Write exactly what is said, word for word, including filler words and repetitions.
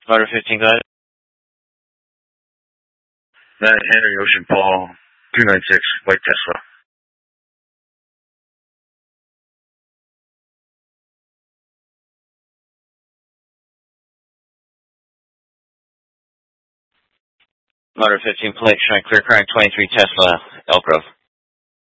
Motor fifteen, go ahead. Matt Henry Ocean Paul, two nine six, white Tesla. Motor fifteen, plate, shine clear, crying twenty-three, Tesla, Elk Grove.